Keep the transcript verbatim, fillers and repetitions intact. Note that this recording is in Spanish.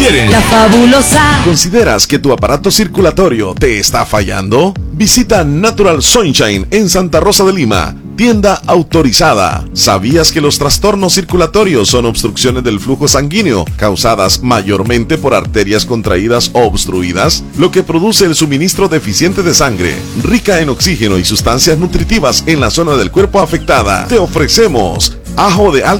La Fabulosa. ¿Consideras que tu aparato circulatorio te está fallando? Visita Natural Sunshine en Santa Rosa de Lima, tienda autorizada. ¿Sabías que los trastornos circulatorios son obstrucciones del flujo sanguíneo causadas mayormente por arterias contraídas o obstruidas, lo que produce el suministro deficiente de sangre, rica en oxígeno y sustancias nutritivas en la zona del cuerpo afectada? Te ofrecemos ajo de alta